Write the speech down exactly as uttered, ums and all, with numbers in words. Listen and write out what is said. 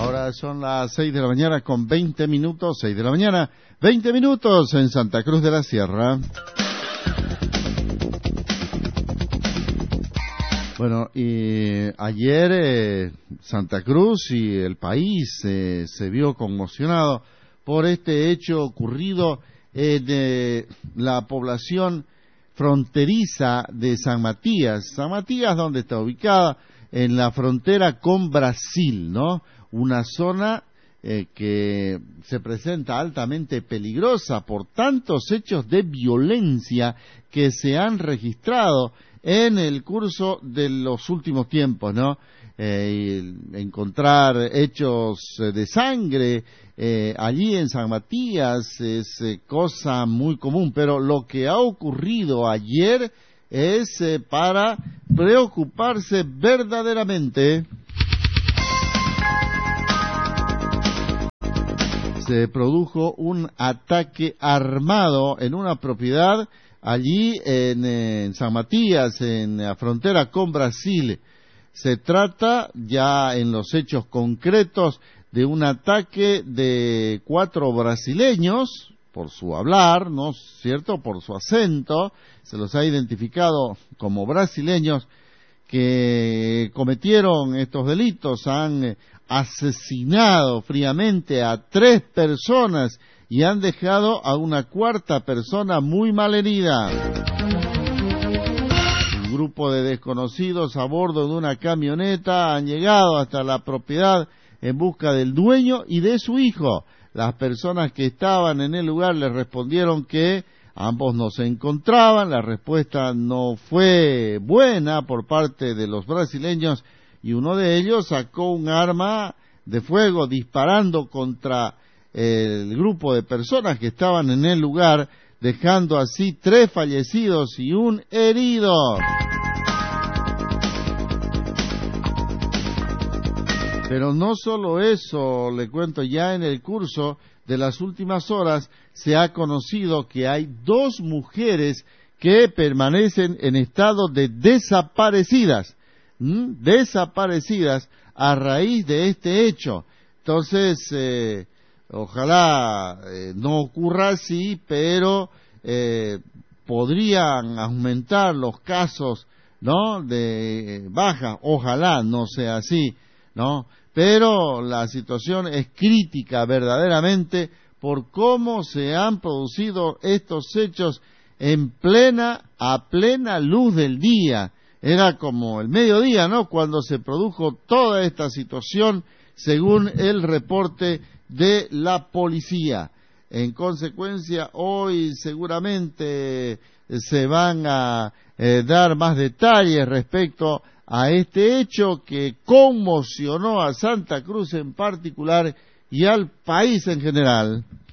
Ahora son las seis de la mañana con veinte minutos, seis de la mañana, veinte minutos en Santa Cruz de la Sierra. Bueno, y ayer eh, Santa Cruz y el país eh, se vio conmocionado por este hecho ocurrido en eh, la población fronteriza de San Matías. San Matías, donde está ubicada, en la frontera con Brasil, ¿no? Una zona eh, que se presenta altamente peligrosa por tantos hechos de violencia que se han registrado en el curso de los últimos tiempos, ¿no? Eh, encontrar hechos de sangre eh, allí en San Matías es eh, cosa muy común, pero lo que ha ocurrido ayer es eh, para preocuparse verdaderamente. Se produjo un ataque armado en una propiedad allí en, en San Matías, en la frontera con Brasil. Se trata ya en los hechos concretos de un ataque de cuatro brasileños, por su hablar, ¿no es cierto?, por su acento, se los ha identificado como brasileños, que cometieron estos delitos, han asesinado fríamente a tres personas y han dejado a una cuarta persona muy malherida. Un grupo de desconocidos a bordo de una camioneta han llegado hasta la propiedad en busca del dueño y de su hijo. Las personas que estaban en el lugar les respondieron que ambos no se encontraban. La respuesta no fue buena por parte de los brasileños y uno de ellos sacó un arma de fuego disparando contra el grupo de personas que estaban en el lugar, dejando así tres fallecidos y un herido. Pero no solo eso, le cuento, ya en el curso de las últimas horas se ha conocido que hay dos mujeres que permanecen en estado de desaparecidas, ¿m? desaparecidas a raíz de este hecho. Entonces, eh, ojalá eh, no ocurra así, pero eh, podrían aumentar los casos, ¿no?, de eh, baja. Ojalá no sea así, ¿no? Pero la situación es crítica verdaderamente por cómo se han producido estos hechos en plena, a plena luz del día. Era como el mediodía, ¿no?, cuando se produjo toda esta situación, según el reporte de la policía. En consecuencia, hoy seguramente se van a eh, dar más detalles respecto a este hecho que conmocionó a Santa Cruz en particular y al país en general.